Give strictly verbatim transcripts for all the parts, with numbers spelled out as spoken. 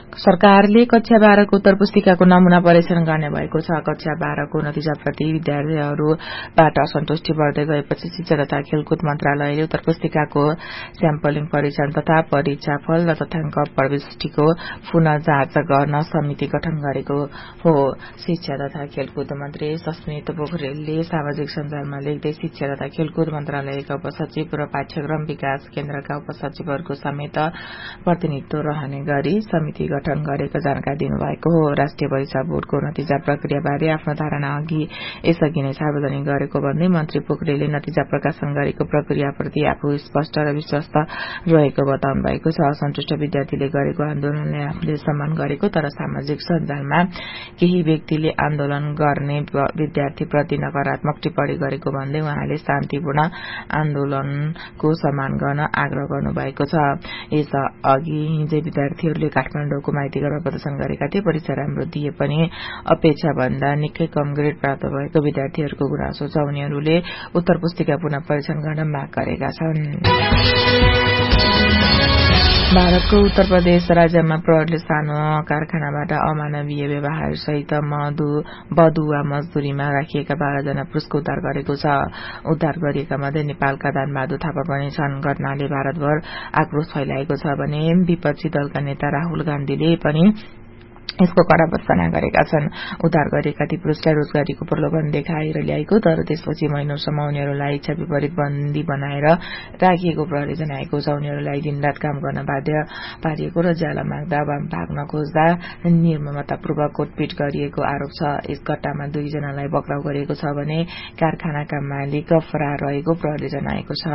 सरकारले कक्षा बाह्रको उत्तर पुस्तिकाको नमूना परीक्षण गर्ने भएको छ। कक्षा बाह्रको नतिजाप्रति विद्यार्थीहरूबाट असन्तुष्टि बढ्दै गएपछि शिक्षा तथा खेलकुद मन्त्रालयले उत्तर पुस्तिकाको स्याम्पलिङ परीक्षण तथा परीक्षाफल र तथ्याङ्क प्रविष्टिको पुनः जाँच गर्न समिति गठन गरेको हो। शिक्षा तथा खेलकुद मन्त्री सस्मित पोखरेलले सामाजिक सञ्जालमा लेख्दै शिक्षा तथा खेलकुद मन्त्रालयका उपसचिव र पाठ्यक्रम विकास केन्द्रका उपसचिवहरूको समेत प्रतिनिधित्व रहने गरी समिति गठन गरेको जानकारी दिनुभएको हो। राष्ट्रिय परीक्षा बोर्डको नतिजा प्रक्रियाबारे आफ्नो धारणा अघि यसअघि नै सार्वजनिक गरेको भन्दै मन्त्री पोखरेलले नतिजा प्रकाशन गरेको प्रक्रियाप्रति आफू स्पष्ट र विश्वस्त रहेको बताउनु भएको छ। असन्तुष्ट विद्यार्थीले गरेको आन्दोलनलाई आफूले सम्मान गरेको तर सामाजिक सञ्जालमा केही व्यक्तिले आन्दोलन गर्ने विद्यार्थीप्रति नकारात्मक टिप्पणी गरेको भन्दै उहाँले शान्तिपूर्ण आन्दोलनको सम्मान गर्न आग्रह गर्नुभएको छ। यसअघि हिजै विद्यार्थीहरूले काठमाडौँको माइतीघरमा प्रदर्शन गरेका थिए। परीक्षा राम्रो दिए पनि अपेक्षा भन्दा निकै कम ग्रेड प्राप्त भएको विद्यार्थीहरूको गुनासो छ। उनीहरूले उत्तर पुस्तिका पुनः परीक्षण गर्न माग गरेका छन्। भारतको उत्तर प्रदेश राज्यमा प्रहरीले सानो कारखानाबाट अमानवीय व्यवहार सहित मधु बदुवा मजदूरीमा राखिएका बाह्र जना पुरुषको उद्धार गरेको छ। उद्धार गरिएका मध्ये नेपालका दानबहादुर थापा पनि छन्। घटनाले भारतभर आक्रोश फैलाएको छ भने विपक्षी दलका नेता राहुल गान्धीले पनि यसको कड़ा भर्त्सना गरेका छन्। उद्धार गरेका ती पुरुषलाई रोजगारीको प्रलोभन देखाएर ल्याएको तर त्यसपछि महिनौसम्म उनीहरूलाई इच्छा विपरीत बन्दी बनाएर राखिएको प्रहरी जनाएको छ। उनीहरूलाई दिनरात काम गर्न बाध्य पारिएको र ज्याला माग्दा भाग्न खोज्दा निर्ममतापूर्वक कोटपिट गरिएको आरोप छ। यस घटनामा दुईजनालाई पक्राउ गरिएको छ भने कारखानाका मालिक फरार रहेको प्रहरीले जनाएको छ।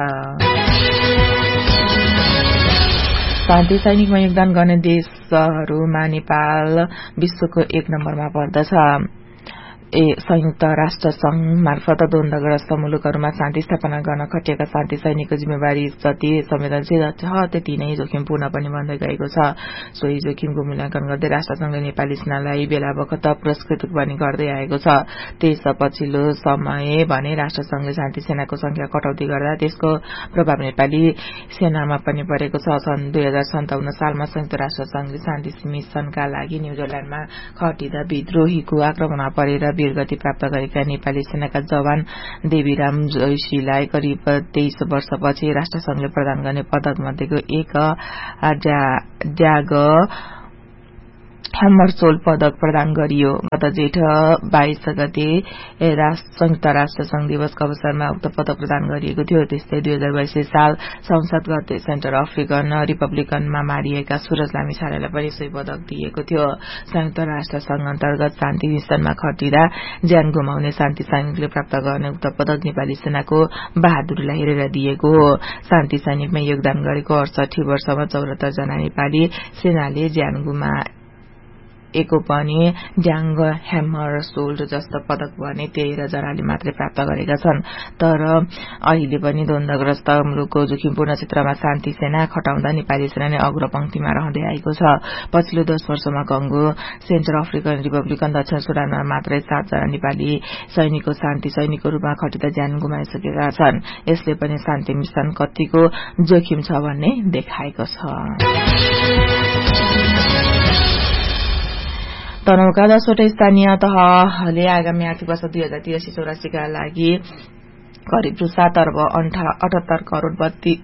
शान्ति सैनिकमा योगदान गर्ने देशहरूमा नेपाल विश्वको एक नम्बरमा पर्दछ। संयुक्त राष्ट्र संघ मार्फत द्वन्द्वग्रस्त मुलुकहरूमा शान्ति स्थापना गर्न खटिएका शान्ति सैनिकको जिम्मेवारी जति संवेदनशील छ त्यति नै जोखिमपूर्ण पनि बन्दै गएको छ। सोही जोखिमको मूल्याङ्कन गर्दै राष्ट्रसंघले नेपाली सेनालाई बेला बखत पुरस्कृत पनि गर्दै आएको छ। त्यस पछिल्लो समय भने राष्ट्रसंघले शान्ति सेनाको संख्या कटौती गर्दा त्यसको प्रभाव नेपाली सेनामा पनि परेको छ। सन् दुई हजार सन्ताउन्न सालमा संयुक्त राष्ट्र संघले शान्ति मिशनका लागि न्यूजील्याण्डमा खटिँदा विद्रोहीको आक्रमणमा परेर वीरगति प्राप्त गरेका नेपाली सेनाका जवान देवीराम जोशीलाई करिब तेइस वर्षपछि राष्ट्रसंघले प्रदान गर्ने पदक मध्येको एक ड्याग ह्यामरसोल्ड पदक प्रदान गरियो। गत जेठ बाइस गते संयुक्त राष्ट्र संघ दिवसको अवसरमा उक्त पदक प्रदान गरिएको थियो। त्यस्तै दुई हजार बाइस साल संसद गते सेन्टर अफ्रिकन रिपब्लिकनमा मारिएका सूरज लामिछानेलाई पनि सोही पदक दिएको थियो। संयुक्त राष्ट्र संघ अन्तर्गत शान्ति मिशनमा खटिँदा ज्यान गुमाउने शान्ति सैनिकले प्राप्त गर्ने उक्त पदक नेपाली सेनाको बहादुरीलाई हेरेर दिएको हो। शान्ति सैनिकमा योगदान गरेको अडसठी वर्षमा चौरात्तर जना नेपाली सेनाले ज्यान गुमा एको पनि ड्याङ ह्यामरसोल्ड जस्तो पदक भने तेह्र जनाले मात्रै प्राप्त गरेका छन्। तर अहिले पनि द्वन्द्वग्रस्त मुलुकको जोखिमपूर्ण क्षेत्रमा शान्ति सेना खटाउँदा नेपाली सेना नै अग्रपंक्तिमा रहँदै आएको छ। पछिल्लो दश वर्षमा कंगो सेन्ट्रल अफ्रिकन रिपब्लिकन दक्षिण सुडानमा मात्रै सातजना नेपाली सैनिकको शान्ति सैनिकको रूपमा खटिँदा ज्यान गुमाइसकेका छन्। यसले पनि शान्ति मिशन कतिको जोखिम छ भन्ने देखाएको छ। तनहुका दसवटा स्थानीय तहले आगामी आर्थिक वर्ष दुई हजार तिरासी चौरासीका लागि करिब सात अर्ब अठहत्तर करोड़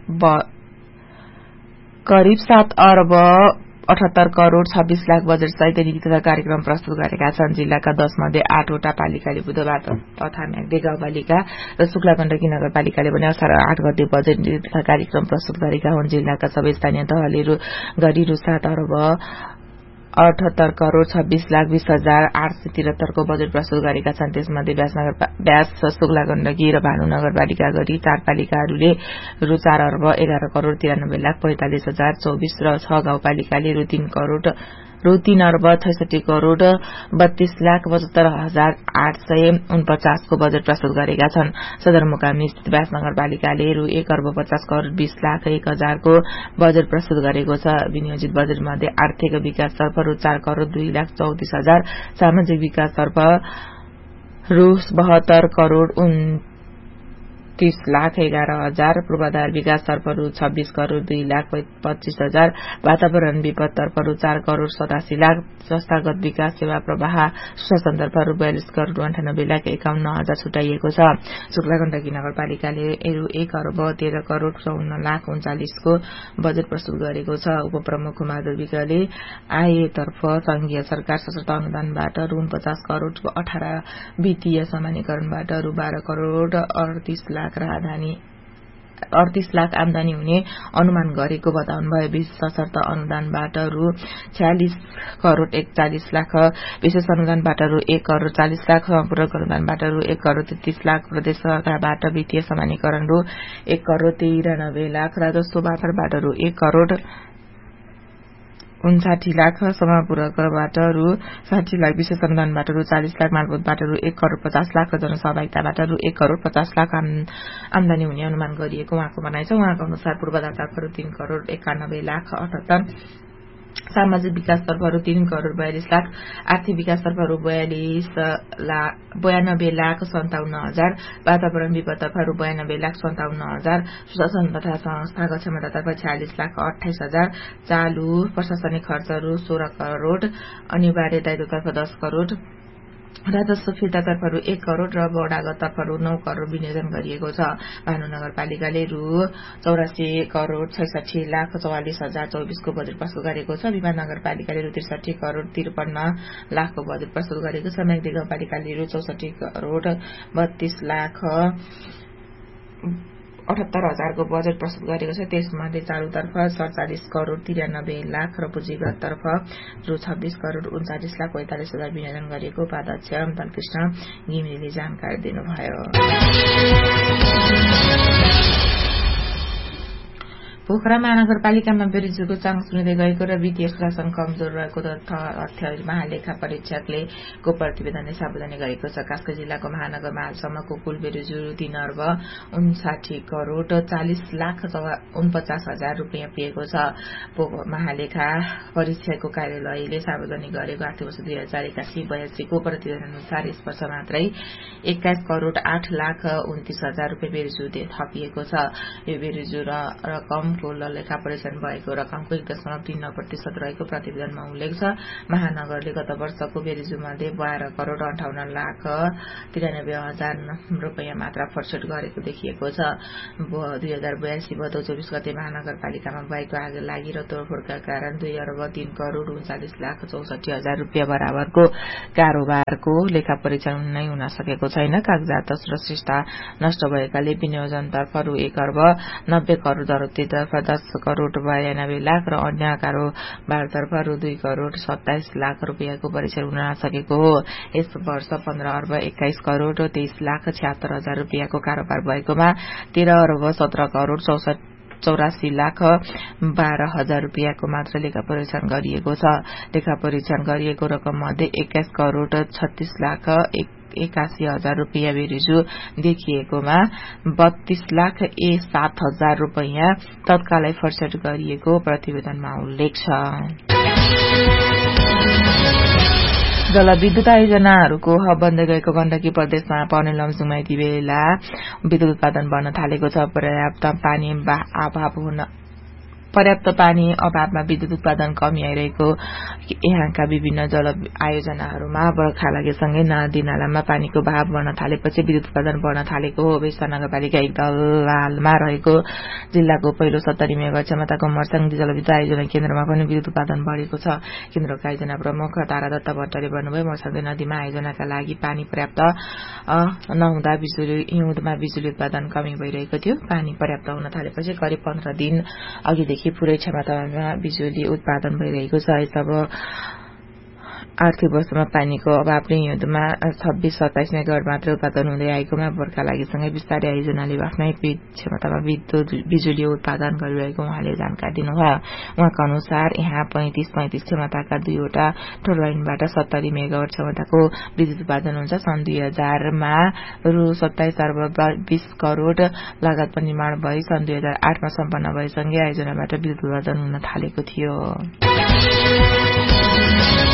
करिब सात अर्ब अठहत्तर करोड़ छब्बीस लाख बजेट सहित नीति तथा कार्यक्रम प्रस्तुत गरेका छन्। जिल्लाका दश मध्ये आठवटा पालिकाले बुधबार तथा म्याग्दे गाउँपालिका र शुक्लागण्डकी नगरपालिकाले पनि असार आठ गते बजेट नीति तथा कार्यक्रम प्रस्तुत गरेका हुन्। जिल्लाका सबै स्थानीय तहले गरी रु सात अर्ब अठहत्तर करोड़ छब्बीस लाख बीस हजार आठ सय तिहत्तरको बजेट प्रस्तुत गरेका छन्। त्यसमध्ये ब्यास शुक्ला गण्डकी र भानु नगरपालिका गरी चार पालिकाहरूले रु चार अर्ब एघार करोड़ तिरानब्बे लाख पैंतालिस हजार चौबीस र छ गाउँपालिकाले रु तीन करोड़ रु तीन अर्ब छैसठी करोड़ बत्तीस लाख पचहत्तर हजार आठ सय उनपचासको बजेट प्रस्तुत गरेका छन्। सदरमुकाम स्थित ब्यास नगरपालिकाले रु एक अर्ब पचास करोड़ बीस लाख एक हजारको बजेट प्रस्तुत गरेको छ। विनियोजित बजेट मध्ये आर्थिक विकासतर्फ रु चार करोड़ दुई लाख चौतिस हजार, सामाजिक विकासतर्फ रु बहत्तर करोड़ तीस लाख एघार हजार, पूर्वाधार विकासतर्फ रु छब्बीस करोड़ दुई लाख पच्चीस हजार, वातावरण विपदतर्फ रु चार करोड़ सतासी लाख, संस्थागत विकास सेवा प्रवाह सुशासनतर्फ रु बयालिस करोड़ अन्ठानब्बे लाख एकाउन्न हजार छुट्याइएको छ। शुक्ला गण्डकी नगरपालिकाले रु एक अर्ब तेह्र करोड़ चौन्न लाख उन्चालिसको बजेट प्रस्तुत गरेको छ। उपप्रमुख माधव विकले आएतर्फ संघीय सरकार सशक्त अनुदानबाट रु उनपचास करोड़ अठार वित्तीय समानीकरणबाट रु बाह्र करोड़ अडतीस लाख राजधानी अडतीस लाख आमदानी हुने अनुमान गरेको बताउनुभयो। सशर्त अनुदानबाट रु छयालिस करोड़ एकचालिस लाख, विशेष अनुदानबाट रु एक करोड़ चालिस लाख, पूरक अनुदानबाट रु एक करोड़ तेत्तीस लाख, प्रदेश सरकारबाट वित्तीय समानीकरण रु एक करोड़ तिरानब्बे लाख, राजस्वबाट रु एक करोड़ उन्साठी लाख, समापूरकबाट रु साठी लाख, विशेष अनुदानबाट रु चालिस लाख, मालपोतबाट रु एक करोड़ पचास लाख र जनसहभागिताबाट रु एक करोड़ पचास लाख आमदानी हुने अनुमान गरिएको उहाँको भनाइ छ। उहाँको अनुसार पूर्वाधारतर्फ रु तीन करोड़ एकानब्बे लाख अठहत्तर, सामाजिक विकासतर्फ रु तीन करोड़ बयालिस लाख, आर्थिक विकासतर्फ रु बयालिस लाख बयानब्बे लाख सन्ताउन्न हजार, वातावरण विपदतर्फ रु बयानब्बे लाख सन्ताउन्न हजार, सुशासन तथा संस्थागत क्षमतातर्फ छयालिस लाख अठाइस हजार, चालू प्रशासनिक खर्च रु सोह्र करोड़, अनिवार्य दायित्वतर्फ दस करोड़, राजस्व फिर्तातर्फ रु एक करोड़ र बडागततर्फ रु नौ करोड़ विनियोजन गरिएको छ। भानु नगरपालिकाले रु चौरासी करोड़ छैसठी लाख चौवालिस हजार चौबिसको बजेट प्रस्तुत गरेको छ। विवाद नगरपालिकाले रु त्रिसठी करोड़ त्रिपन्न लाखको बजेट प्रस्तुत गरेको छ। म्याग्दी गाउँपालिकाले रु चौसठी करोड़ बत्तीस लाख अठहत्तर हजारको बजेट प्रस्तुत गरेको छ। त्यसमध्ये चालुतर्फ सडचालिस करोड़ तिरानब्बे लाख र पुँजीगततर्फ रु छब्बीस करोड़ उन्चालिस लाख पैंतालिस हजार विनियोजन गरिएको उपाध्यक्ष बालकृष्ण घिमिरेले जानकारी दिनुभयो। पोखरा महानगरपालिकामा बेरोजगारको चान्स हुँदै गएको र वित्तीय सुशासन कमजोर रहेको तथ्य महालेखा परीक्षकले को प्रतिवेदनले सार्वजनिक गरेको छ। कास्की जिल्लाको महानगरमा हालसम्मको कुल बेरोजगार तीन अर्ब उन्साठी करोड़ चालिस लाख उनपचास हजार रूपियाँ पुगेको छ। महालेखा परीक्षकको कार्यालयले सार्वजनिक गरेको आर्थिक वर्ष दुई हजार एकासी बयासीको प्रतिवेदन अनुसार यस वर्ष मात्रै एक्काइस करोड़ आठ लाख उन्तीस हजार रूपियाँ बेरोजगार थपिएको छ। यो बेरोजगार रकम लेखा परीक्षण भएको रकमको एक दशमलव तीन नौ प्रतिशत रहेको प्रतिवेदनमा उल्लेख छ। महानगरले गत वर्षको बेरोजगार मध्ये बाह्र करोड़ अन्ठाउन्न लाख तिरानब्बे हजार रूपियाँ मात्र फर्सेट गरेको देखिएको छ। दुई हजार बयासी भदौ चौबिस गते महानगरपालिकामा भएको आगो लागि र तोडफोडका कारण दुई अर्ब तीन करोड़ उन्चालिस लाख चौसठी हजार रूपियाँ बराबरको कारोबारको लेखा परीक्षण नै हुन सकेको छैन। कागजात र शिष्टा नष्ट भएकाले विनियोजनतर्फ रु एक अर्ब नब्बे करोड़ तर्फ दस करोड़ बयानब्बे लाख र अन्य कारोबारतर्फ रु दुई करोड़ सत्ताइस लाख रूपियाँको परीक्षण हुन नसकेको हो। यस वर्ष पन्ध्र अर्ब एक्काइस करोड़ तेइस लाख छिहत्तर हजार रूपियाँको कारोबार भएकोमा तेह्र अर्ब सत्र करोड़ चौसठी चौरासी लाख बाह्र हजार रूपियाँको मात्र लेखा परीक्षण गरिएको छ। लेखा परीक्षण गरिएको रकम मध्ये एक्काइस करोड़ छत्तीस लाख एक एकासी हजार रूपियाँ बेरोजगार देखिएकोमा बत्तीस लाख ए सात हजार रूपियाँ तत्कालै फर्सेट गरिएको प्रतिवेदनमा उल्लेख छ। जलविद्युत आयोजनाहरूको हब बन्दै गएको गण्डकी प्रदेशमा पर्ने लमजुङमा यति बेला विद्युत उत्पादन बढ्न थालेको छ। पर्याप्त पानी अभाव हुन पर्याप्त पानी अभावमा विद्युत उत्पादन कमी आइरहेको यहाँका विभिन्न जल आयोजनाहरूमा बर्खा लागेसँगै नदी नालामा पानीको बहाव बढ्न थालेपछि विद्युत उत्पादन बढ्न थालेको हो। बेस्ता नगरपालिका एक दलालमा रहेको जिल्लाको पहिलो सत्तरी मेगावाट क्षमताको मर्साङ जलविद्युत आयोजना केन्द्रमा पनि विद्युत उत्पादन बढ़ेको छ। केन्द्रका आयोजना प्रमुख तारादत्त भट्टले भन्नुभयो, मर्साङ नदीमा आयोजनाका लागि पानी पर्याप्त नहुँदा बिजुली हिउँदमा बिजुली उत्पादन कमी भइरहेको थियो। पानी पर्याप्त हुन थालेपछि करिब पन्ध्र दिन अघिदेखि पूरै क्षमतामा बिजुली उत्पादन भइरहेको छ। यस अब आर्थिक वर्षमा पानीको अभावले हिउँदमा छब्बीस सत्ताइस मेगावाट मात्र उत्पादन हुँदै आएकोमा बर्खा लागेसँगै विस्तारै आयोजनाले आफ्नै क्षमतामा विद्युत बिजुली उत्पादन गरिरहेको उहाँले जानकारी दिनुभयो। उहाँका अनुसार यहाँ पैंतिस पैंतिस क्षमताका दुईवटा टर्बाइनबाट सत्तरी मेगावाट क्षमताको विद्युत उत्पादन हुन्छ। सन् दुई हजारमा रु सत्ताइस अर्ब बीस करोड़ लागतमा निर्माण भई सन् दुई हजार आठमा सम्पन्न भएसँगै आयोजनाबाट विद्युत उत्पादन हुन थालेको थियो।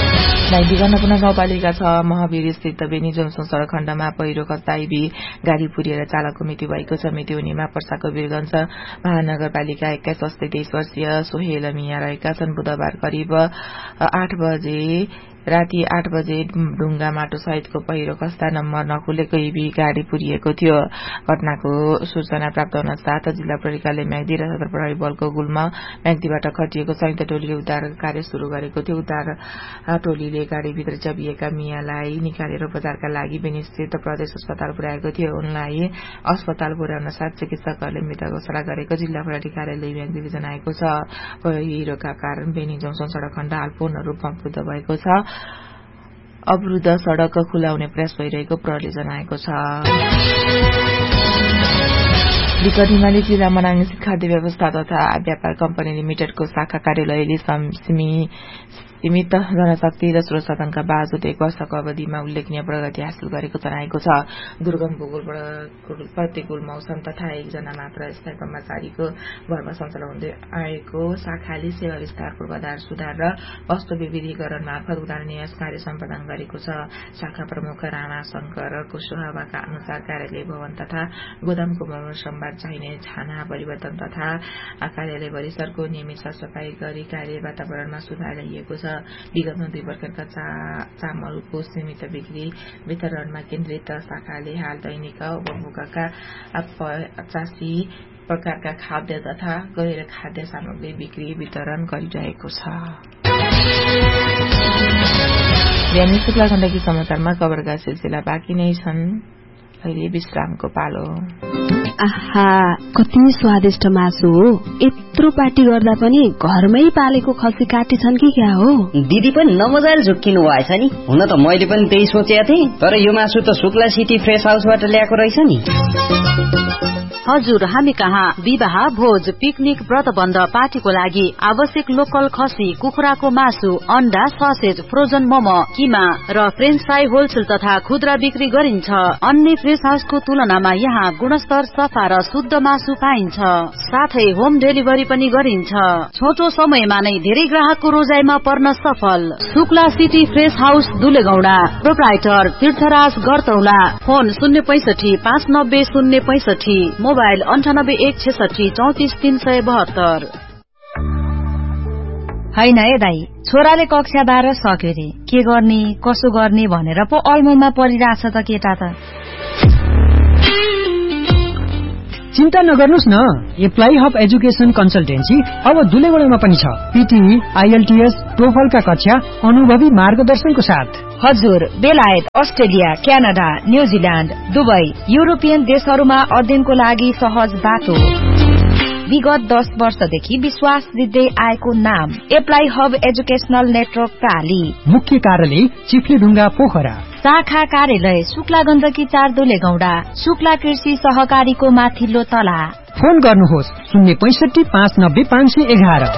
विगन्नपुर गाउँपालिका छ महावीर स्थित बेनी जोन्सन सड़क खण्डमा पहिरो खस्दाइबी गाड़ी पुरिएर चालकको मृत्यु भएको छ। मृत्यु हुनेमा पर्साको वीरगंज महानगरपालिका एक्काइस अस्सी तेइस वर्षीय सोहेल मिया रहेका छन्। बुधबार करिब आठ बजे राति आठ बजे ढुंगा माटो सहितको पहिरो खस्दा नम्बर नखुलेको इबी गाड़ी पुरिएको थियो। घटनाको सूचना प्राप्त हुन साथ जिल्ला प्रहरीले म्याग्दी र सदर प्रहरी बलको गुल्मा म्याग्दीबाट खटिएको संयुक्त टोलीले उद्धार कार्य शुरू गरेको थियो। उद्धार टोलीले गाड़ीभित्र चबिएका मियालाई निकालेर उपचारका लागि बेनीस्थित प्रदेश अस्पताल पुर्याएको थियो। उनलाई अस्पताल पुर्याउन साथ चिकित्सकहरूले मृत घोषणा गरेको जिल्ला प्रहरी कार्यालय म्याग्दीले जनाएको छ। पहिरोका कारण बेनी जोन्सन सड़क खण्ड हाल पूर्ण रूपमा अवरुद्ध भएको छ। अवरुद्ध सड़क खुलाउने प्रयास भइरहेको प्रहरीले जनाएको छ। विगत हिमाली जिल्ला मनाङ खाद्य व्यवस्था तथा व्यापार कम्पनी लिमिटेडको शाखा कार्यालयले सीमित जनशक्ति र स्रोत साधनका बावजुद एक वर्षको अवधिमा उल्लेखनीय प्रगति हासिल गरेको जनाएको छ। दुर्गम भूगोल प्रतिकूल मौसम तथा एकजना मात्र स्थायी कर्मचारीको भरमा सञ्चालन हुँदै आएको शाखाले सेवा विस्तार पूर्वाधार सुधार र वस्तु विविधीकरण मार्फत उदाहरणीय कार्य सम्पादन गरेको छ। शाखा प्रमुख राणा शंकर कुशवाहाका अनुसार कार्यालय भवन तथा गोदामको मर्मत चाहिने छाना परिवर्तन तथा कार्यालय परिसरको नियमित सफाई गरी कार्य वातावरणमा सुधार ल्याइएको छ। विगतमा दुई वर्षका चामलको सीमित बिक्री वितरणमा केन्द्रित शाखाले हाल दैनिक उपभोगका पचासी प्रकारका खाद्य तथा गैर खाद्य सामग्री बिक्री वितरण गरिरहेको छ। बिहानी शुक्ला खण्डकी समाचारमा खबरका सिलसिला बाँकी नै छन्। अहिले विश्रामको पालो। आहा, कति स्वादिष्ट मासु हो। यत्रो पार्टी गर्दा पनि घरमै पालेको खसी काटे छन् कि क्या हो? दिदी पनि नमजाले झुक्किनु भएछ नि। हुन त मैले पनि त्यही सोचेको थिएँ, तर यो मासु त शुक्ला सिटी फ्रेश हाउसबाट ल्याएको रहेछ नि। हजुर, हामी कहाँ विवाह भोज पिकनिक व्रतबन्ध पार्टीको लागि आवश्यक लोकल खसी कुखुराको मासु अण्डा ससेज फ्रोजन मोमो किमा र फ्रेन्च फ्राई होलसेल तथा खुद्रा बिक्री गरिन्छ। अन्य फ्रेश हाउसको तुलनामा यहाँ गुणस्तर सफा र शुद्ध मासु पाइन्छ। साथै होम डेलिभरी पनि गरिन्छ। छोटो समयमा नै धेरै ग्राहकको रोजाइमा पर्न सफल Shukla city fresh house दुलेगौडा। Proprietor तीर्थराज गरतौला। फोन शून्य पैसठी पाँच नब्बे शून्य पैसठी। मोबाइल अन्ठानब्बे एक छेसठी चौतिस तीन सय बहत्तर। होइन ए दाई, छोराले कक्षा बाह्र सक्यो रे, के गर्ने कसो गर्ने भनेर पो अलमलमा परिरहेछ त केटा त। चिन्ता नगर्नुस् न, एप्लाई हब एजुकेशन कन्सल्टेन्सी अब दुलेगौडामा पनि छ। पीटी, आईएलटीएस, टोफलका कक्षा अनुभवी मार्गदर्शनको साथ। हजुर, बेलायत, Australia, Canada, New Zealand, Dubai, European देशहरूमा अध्ययनको लागि सहज बाटो। विगत दस वर्षदेखि विश्वास दिँदै आएको नाम एप्लाई हब एजुकेशनल नेटवर्क प्राली। मुख्य कार्यालय चिफ्लेढुङ्गा पोखरा। शाखा कार्यालय शुक्ला गण्डकी चार दुलेगौडा। शुक्ला कृषि सहकारीको माथिल्लो तला। फोन गर्नुहोस् शून्य पैसठी पाँच नब्बे पाँच सय एघार।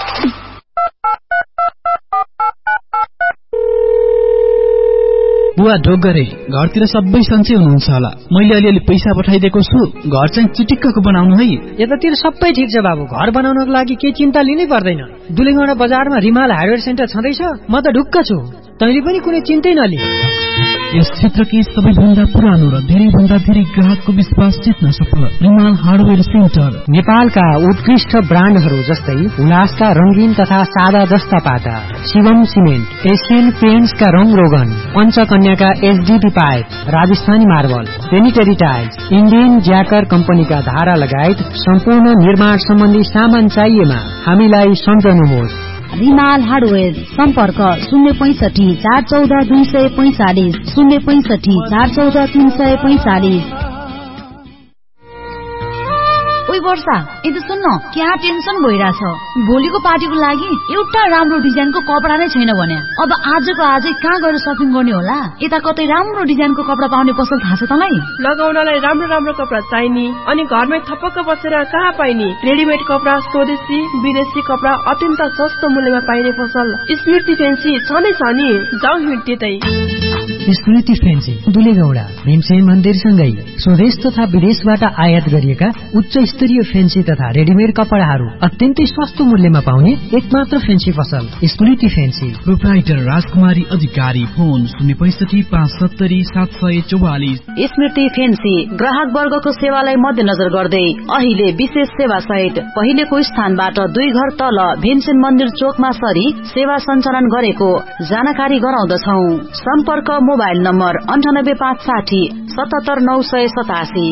बुवा ढोक गरे, घरतिर सबै सन्चै हुनुहुन्छ होला। मैले अलिअलि पैसा पठाइदिएको छु, घर चाहिँ चिटिक्कको बनाउनु है। यतातिर सबै ठिक छ बाबु, घर बनाउनको लागि केही चिन्ता लिनै पर्दैन। दुलेगौडा बजारमा रिमाल हार्डवेयर सेन्टर छँदैछ, म त ढुक्क छु। तैँले पनि कुनै चिन्तै नलि। यस क्षेत्रकै सबैभन्दा पुरानो र धेरै भन्दा धेरै ग्राहकको विश्वास जित्न सफल रिमाल हार्डवेयर सेन्टर। नेपालका उत्कृष्ट ब्रान्डहरू जस्तै उल्लासका रंगीन तथा सादा जस्ता पाटा, शिवम सिमेन्ट, एशियन पेन्ट्सका रंग रोगन, पञ्चकन्याका HDP pipe, Rajasthani marble, sanitary tiles, Indian ज्याकर कम्पनीका धारा लगायत सम्पूर्ण निर्माण सम्बन्धी सामान चाहिएमा हामीलाई सम्झनुहोस्। रिमाल हार्डवेयर। सम्पर्क शून्य पैसठी चार चौध दुई सय पैंचालिस शून्य पैसठी चार चौध तीन सय पैंचालिस। ओइ वर्षा, यदि सुन्न, क्या टेन्सन भइरहेछ। भोलिको पार्टीको लागि एउटा राम्रो डिजाइनको कपडा नै छैन भने अब आजको आजै कहाँ गएर सपिङ गर्ने होला? यता कतै राम्रो डिजाइनको कपडा पाउने पसल थाहा छ तँलाई? लगाउनलाई राम्रो राम्रो कपडा चाहिने अनि घरमै थपक्क बसेर कहाँ पाइने? रेडिमेड कपडा, स्वदेशी विदेशी कपडा अत्यन्त सस्तो मूल्यमा पाइने पसल स्मृति फेन्सी छ नै छ नि। जाउँ हिँड्दै। स्मृति फेन्सी दुलेगौडा भीमसेन मन्दिरसँगै स्वदेश तथा विदेशबाट आयात गरिएका उच्च स्तरीय फेन्सी तथा रेडिमेड कपडाहरू अत्यन्तै सस्तो मूल्यमा पाउने एकमात्र फेन्सी पसल स्मृति फेन्सी। प्रोप्राइटर राजकुमारी अधिकारी, फोन शून्य पैसठी पाँच सत्तरी सात सय चौवालिस। स्मृति फेन्सी ग्राहक वर्गको सेवालाई मध्यनजर गर्दै अहिले विशेष सेवा सहित पहिलेको स्थानबाट दुई घर तल भीमसेन मन्दिर चोकमा सरी सेवा सञ्चालन गरेको जानकारी गराउँदछौ। सम्पर्क मोबाइल नम्बर अन्ठानब्बे पाँच साठी सतहत्तर नौ सय सतासी।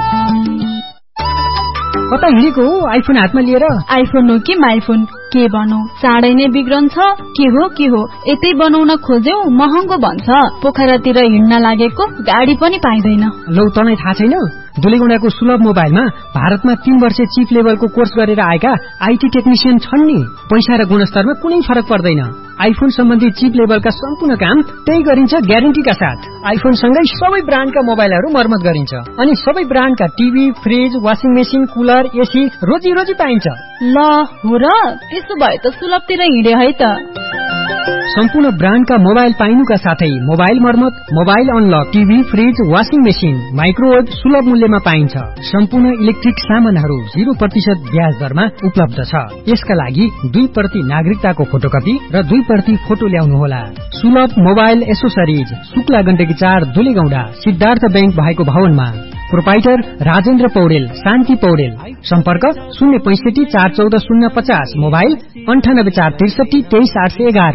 कता हिँडेको हो आइफोन हातमा लिएर? आइफोन हो कि माइफोन के बनौ, चाँडै नै बिग्रन्छ के हो के हो। यतै बनाउन खोज्यौ महँगो भन्छ, पोखरातिर हिँड्न लागेको गाडी पनि पाइँदैन। लौ तँलाई थाहा छैन, दुलेगौडाको सुलभ मोबाइलमा भारतमा तीन वर्ष चिप लेभलको कोर्स गरेर आएका आइटी टेक्निसियन छन् नि। पैसा र गुणस्तरमा कुनै फरक पर्दैन। आइफोन सम्बन्धी चिप लेभलका सम्पूर्ण काम त्यही गरिन्छ ग्यारेन्टीका साथ। आइफोन सँगै सबै ब्रान्डका मोबाइलहरू मर्मत गरिन्छ अनि सबै ब्रान्डका TV, fridge, washing machine, cooler, AC रोजी रोजी पाइन्छ। ल हो र, त्यसो भए त सुलभतिर हिँडे है त। सम्पूर्ण ब्रान्डका मोबाइल पाइनुका साथै मोबाइल मर्मत, mobile unlock, TV, fridge, washing machine, microwave सुलभ मूल्यमा पाइन्छ। सम्पूर्ण इलेक्ट्रिक सामानहरू जीरो प्रतिशत ब्याज दरमा उपलब्ध छ। यसका लागि दुई प्रति नागरिकताको फोटोकपी र दुई प्रति फोटो ल्याउनुहोला। सुलभ मोबाइल एसोसरिज, शुक्ला गण्डकी चार, दुलेगौडा, सिद्धार्थ बैंक भएको भवनमा। प्रोपाइटर राजेन्द्र पौडेल, शान्ति पौडेल। सम्पर्क शून्य पैंसठी चार चौध शून्य पचास, मोबाइल अन्ठानब्बे चार त्रिसठी तेइस आठ सय एघार।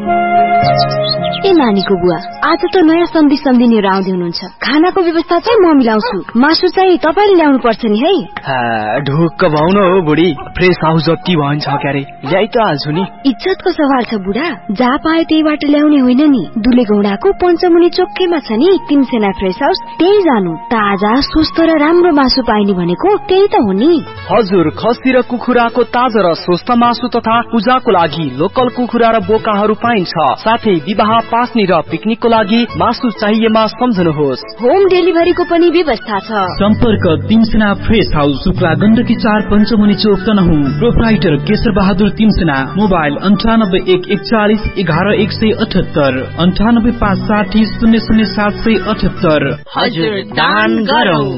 ए नानीको बुवा, आज त नयाँ सन्धि सन्धि लिएर आउँदै हुनुहुन्छ। खानाको व्यवस्था चाहिँ म मिलाउँछु, मासु चाहिँ तपाईँले ल्याउनु पर्छ नि है। ढुक्क भाउ न हो बुढी, फ्रेस हाउस जति भन्छ क्यारे ल्याइ त हाल्छु नि। इज्जतको सवाल छ बुढा, जहाँ पायो त्यहीबाट ल्याउने होइन नि। दुलेगौडाको पञ्चमुनि चोकैमा छ नि तिनसेना फ्रेस हाउस, त्यही जानु। ताजा स्वस्थ र राम्रो मासु पाइने भनेको त्यही त हो नि। हजुर, खसी र कुखुराको ताजा र स्वस्थ मासु तथा पूजाको लागि लोकल कुखुरा र बोकाहरू पाइन्छ। साथै विवाह, पास्नी र पिकनिकको लागि मासु चाहिएमा सम्झनुहोस्। होम डेलिभरीको पनि व्यवस्था छ। सम्पर्क तिमसेना फ्रेस हाउस, शुक्ला गण्डकी चार, पञ्चमुनि चोक, तनहुँ। प्रोप्राइटर केशर बहादुर तिमसेना। मोबाइल अन्ठानब्बे एक एकचालिस एघार एक सय अठहत्तर, अन्ठानब्बे पाँच साठी शून्य शून्य सात सय अठहत्तर। हजुर, दान गरौँ।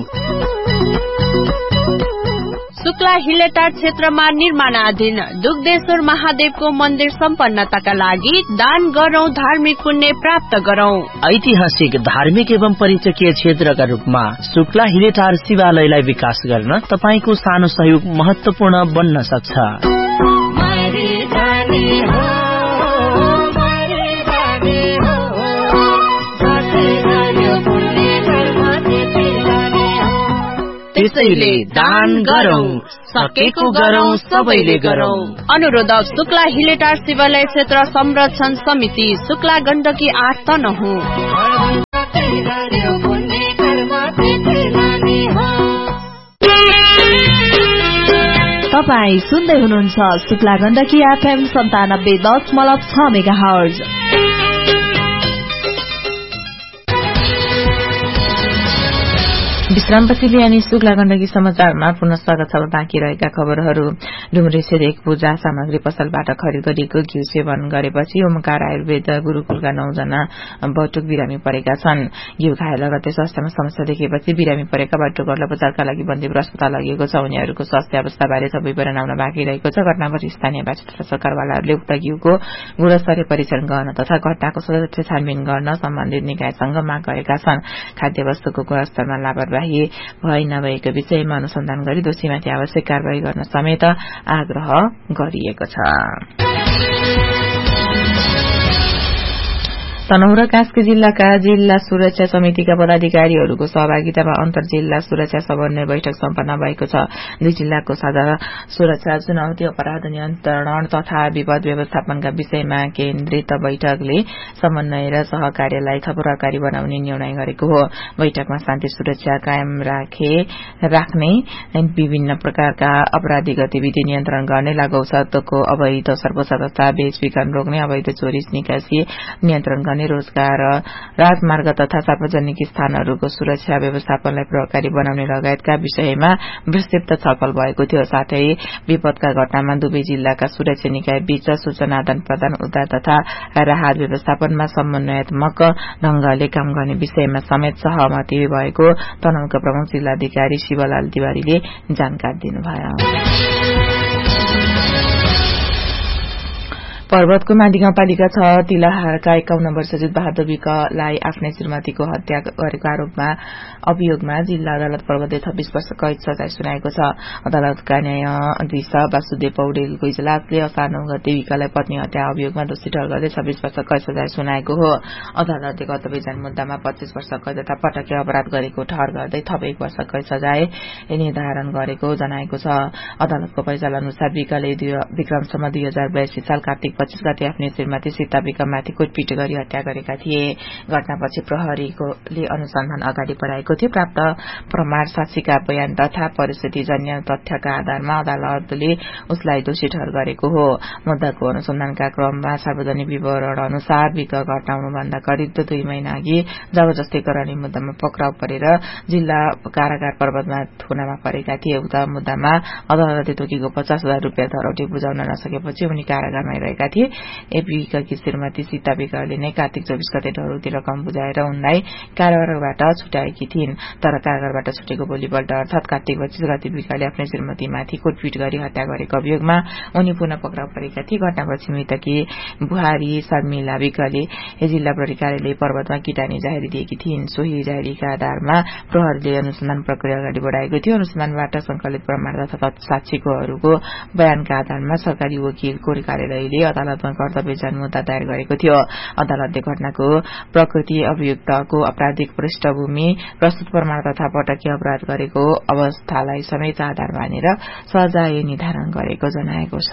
शुक्ला हिलेटार क्षेत्रमा निर्माणाधीन दुग्धेश्वर महादेवको मन्दिर सम्पन्नताका लागि दान गरौं, धार्मिक पुण्य प्राप्त गरौं। ऐतिहासिक, धार्मिक एवं पर्यटकीय क्षेत्रका रूपमा शुक्ला हिलेटार शिवालयलाई विकास गर्न तपाईको सानो सहयोग महत्वपूर्ण बन्न सक्छ। त्यसैले दान गरौं, सकेको गरौं, सबैले गरौं। अनुरोधक शुक्ला हिलेटार शिवालय क्षेत्र संरक्षण समिति, शुक्ला गण्डकी आठ, तनहुँ। तपाई सुन्दै हुनुहुन्छ शुक्ला गण्डकी एफएम सन्तानब्बे दशमलव छ मेगा हर्ज। विश्रामपछि बिहानी शुक्ला गण्डकी समाचारमा पुनः स्वागत छ। बाँकी रहेका खबरहरू। डुमरे एक पूजा सामग्री पसलबाट खरिद गरिएको घिउ सेवन गरेपछि ओमकार आयुर्वेद गुरूकुलका नौजना बटुक बिरामी परेका छन्। घिउ खाए लगतै स्वास्थ्यमा समस्या देखेपछि बिरामी परेका बटुकहरूलाई उपचारका लागि बन्दीपुर अस्पताल लगिएको छ। उनीहरूको स्वास्थ्य अवस्था बारे सब विवरण आउन बाँकी रहेको छ। घटनापछि स्थानीयबाट तथा सरकारवालाहरूले उक्त घिउको गुणस्तरीय परीक्षण गर्न तथा घटनाको सत्य छानबिन गर्न सम्बन्धित निकायसँग माग गरेका छन्। खाद्य वस्तुको गुणस्तरमा लापरवाही भए नभएको विषयमा अनुसन्धान गरी दोषीमाथि आवश्यक कारवाही गर्न समेत आग्रह गरिएको छ। तनहुँ र कास्की जिल्लाका जिल्ला सुरक्षा समितिका पदाधिकारीहरूको सहभागितामा अन्तर जिल्ला सुरक्षा समन्वय बैठक सम्पन्न भएको छ। दुई जिल्लाको साझा सुरक्षा चुनौती, अपराध नियन्त्रण तथा विपद व्यवस्थापनका विषयमा केन्द्रित बैठकले समन्वय र सहकार्यलाई थप प्रभावकारी बनाउने निर्णय गरेको हो। बैठकमा शान्ति सुरक्षा कायम राखे राख्ने, विभिन्न प्रकारका अपराधी गतिविधि नियन्त्रण गर्ने, लागु औषधको अवैध सर्वोच्च तथा बेच बिखन रोक्ने, अवैध चोरी निकासी नियन्त्रण गर्ने, बनाउने, रोजगार, राजमार्ग तथा सार्वजनिक स्थानहरूको सुरक्षा व्यवस्थापनलाई प्रभावकारी बनाउने लगायतका विषयमा विस्तृत छलफल भएको थियो। साथै विपदका घटनामा दुवै जिल्लाका सुरक्षा निकाय बीच सूचना आदान प्रदान, उद्धार तथा राहत व्यवस्थापनमा समन्वयात्मक ढंगले काम गर्ने विषयमा समेत सहमति भएको तनहुँका प्रमुख जिल्लाधिकारी शिवलाल तिवारीले जानकारी दिनुभयो। पर्वतको माडी गाउँपालिका छ तिलहारका एकाउन्न वर्ष जित बहादुर विकलाई आफ्नै श्रीमतीको हत्या गरेको आरोपमा अभियोगमा जिल्ला अदालत पर्वतले छब्बीस वर्ष कैद सजाय सुनाएको छ। अदालतका न्यायाधीश वासुदेव पौडेलको इजलासले असार नौ गते विकलाई पत्नी हत्या अभियोगमा दोषी ठहर गर्दै छब्बीस वर्ष कैद सजाय सुनाएको हो। अदालतले गत बेजान मुद्दामा पच्चीस वर्ष कैद तथा पटके अपराध गरेको ठहर गर्दै थप एक वर्ष कैद सजाय निर्धारण गरेको जनाएको छ। अदालतको फैसला अनुसार विकले विक्रमसम्म दुई हजार बयासी साल कार्तिक पच्चीस गते आफ्नो श्रीमती सीता विक्रममाथि कुटपिट गरी हत्या गरेका थिए। घटनापछि प्रहरीले अनुसन्धान अगाडि बढाएको थियो। प्राप्त प्रमाण, साक्षीका बयान तथा परिस्थितिजन्य तथ्यका आधारमा अदालतले उसलाई दोषी ठहर गरेको हो। मुद्दाको अनुसन्धानका क्रममा सार्वजनिक विवरण अनुसार विक घटना हुनुभन्दा करिब दुई महिना अघि जबरजस्ती गर्ने मुद्दामा पक्राउ परेर जिल्ला कारागार पर्वतमा थुनामा परेका थिए। उक्त मुद्दामा अदालतले तोकेको पचास हजार रूपियाँ धरौटी बुझाउन नसकेपछि उनी कारागारमै रहेका थिए। एपीका श्रीमती सीता विकले नै कार्तिक चौबीस गते धरौटी रकम बुझाएर उनलाई कारागारबाट छुट्याएकी थिइन्। तर कारागारबाट छुटेको भोलिपल्ट अर्थात कार्तिक पच्चीस गते विकले आफ्नै श्रीमतीमाथि कुटपिट गरी हत्या गरेको अभियोगमा उनी पुनः पक्राउ परेका थिए। घटनापछि मृतकी बुहारी शर्मिला विकले जिल्ला प्रहरी कार्यालय पर्वतमा किटानी जाहेरी दिएकी थिइन्। सोही जाहेरीका आधारमा प्रहरीले अनुसन्धान प्रक्रिया अगाडि बढाएको थियो। अनुसन्धानबाट संकलित प्रमाण तथा साक्षीहरूको बयानका आधारमा सरकारी वकिलको कार्यालयले अदालतमा कर्तव्यजान मुद्दा दायर गरेको थियो। अदालतले घटनाको प्रकृति, अभियुक्तको आपराधिक पृष्ठभूमि, प्रस्तुत प्रमाण तथा पटकीय अपराध गरेको अवस्थालाई समेत आधार मानेर सजाय निर्धारण गरेको जनाएको छ।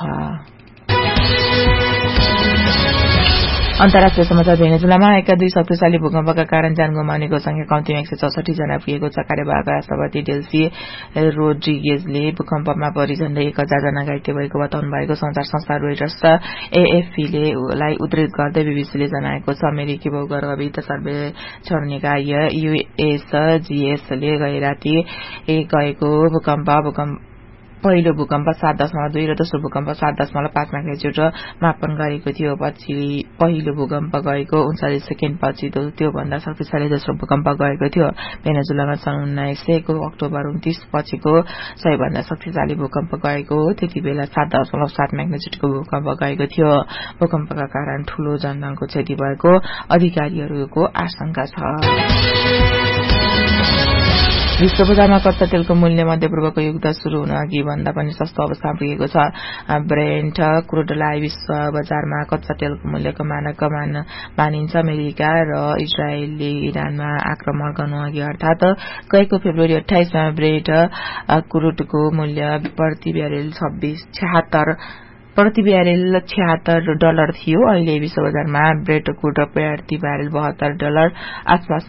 अन्तर्राष्ट्रिय समाचार भेनेजुलामा आएका दुई शक्तिशाली भूकम्पका कारण ज्यान गुमाउनेको संख्या कम्तीमा एक सय चौसठी जना पुगेको छ। कार्यवाहक राष्ट्रपति डेल्सी रोड्रिगेजले भूकम्पमा परि झण्डै एक हजार जना घाइते भएको बताउनु भएको समाचार संस्था रोइटर्स एएफपीले लाई उद्धृत गर्दै बीबीसीले जनाएको छ। अमेरिकी भूगर्भविद सर्वेक्षण निकाय यूएसजीएसले गए राति गएको भूकम्प भूकम्प पहिलो भूकम्प सात दशमलव दुई र दोस्रो भूकम्प सात दशमलव पाँच म्याग्निट्युड मापन गरेको थियो। पछि पहिलो भूकम्प गएको उन्चालिस सेकेण्ड पछि त्योभन्दा शक्तिशाली दोस्रो भूकम्प गएको थियो। भेनेजुलामा सन् उन्नाइस सयको अक्टोबर उन्तीस पछिको सबैभन्दा शक्तिशाली भूकम्प गएको हो। त्यति बेला सात दशमलव सात म्याग्निट्युडको भूकम्प गएको थियो। भूकम्पका कारण ठूलो जनधनको क्षति भएको अधिकारीहरूको आशंका छ। विश्व बजारमा कच्चा तेलको मूल्य मध्यपूर्वको युद्ध शुरू हुन अघि भन्दा पनि सस्तो अवस्थामा पुगेको छ। ब्रेन्ट क्रुडलाई विश्व बजारमा कच्चा तेलको मूल्यको मानक मानिन्छ। अमेरिका र इजरायलले इरानमा आक्रमण गर्नु अघि अर्थात गएको फेब्रुअरी अठाइसमा ब्रेन्ट क्रुडको मूल्य प्रति ब्यारेल छब्बीस छ्यात्तर प्रति ब्यारेल छ्यात्तर डलर थियो। अहिले विश्व बजारमा ब्रेन्ट क्रुड प्रति ब्यारेल बहत्तर डलर आसपास